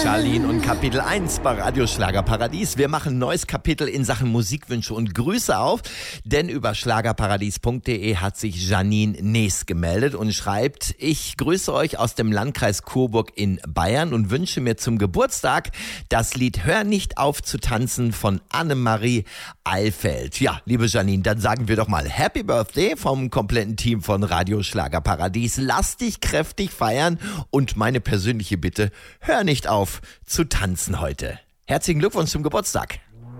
Charlene und Kapitel 1 bei Radio Schlagerparadies. Wir machen ein neues Kapitel in Sachen Musikwünsche und Grüße auf, denn über schlagerparadies.de hat sich Janine Nees gemeldet und schreibt: Ich grüße euch aus dem Landkreis Coburg in Bayern und wünsche mir zum Geburtstag das Lied Hör nicht auf zu tanzen von Annemarie Eilfeld. Ja, liebe Janine, dann sagen wir doch mal Happy Birthday vom kompletten Team von Radio Schlagerparadies. Lass dich kräftig feiern und meine persönliche Bitte: Hör nicht auf zu tanzen heute. Herzlichen Glückwunsch zum Geburtstag.